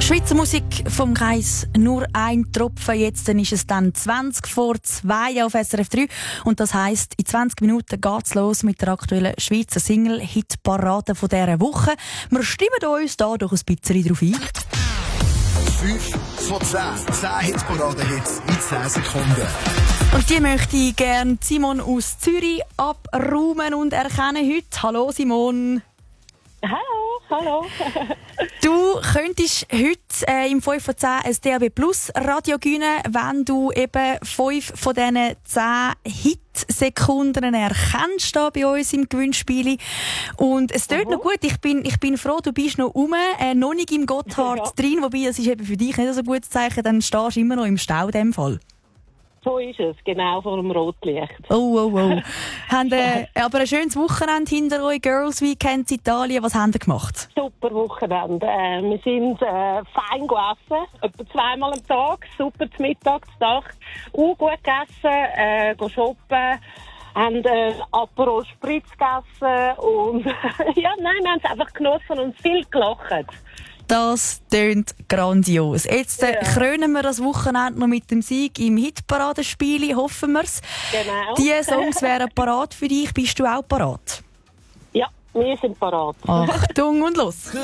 Schweizer Musik vom Kreis «Nur ein Tropfen». Jetzt ist es dann 2 auf SRF 3. Und das heisst, in 20 Minuten geht's los mit der aktuellen Schweizer Single-Hit-Parade von dieser Woche. Wir stimmen uns da doch ein bisschen drauf ein. 5 von 10. 10 Hitparaden-Hits in 10 Sekunden. Und die möchte ich gerne Simon aus Zürich abräumen und erkennen heute. Hallo Simon. Hallo. Du könntest heute im 5 von 10 ein DAB Plus Radio gewinnen, wenn du eben 5 von diesen 10 Hitsekunden erkennst da bei uns im Gewinnspiel. Und es tut noch gut. Ich bin froh, du bist noch noch nicht im Gotthard drin, wobei das ist eben für dich nicht so ein gutes Zeichen, dann stehst du immer noch im Stau in dem Fall. So ist es, genau vor dem Rotlicht. Oh. Haben aber ein schönes Wochenende hinter euch, Girls Weekend in Italien. Was haben ihr gemacht? Super Wochenende. Wir sind fein gegessen, etwa 2-mal am Tag, super zum Mittag, zum Tag. Gut gegessen, shoppen, haben Aperol Spritz gegessen und wir haben es einfach genossen und viel gelacht. Das tönt grandios. Jetzt krönen wir das Wochenende noch mit dem Sieg im Hitparadenspiel, hoffen wir's. Genau. Die Songs wären parat für dich. Bist du auch parat? Ja, wir sind parat. Achtung und los!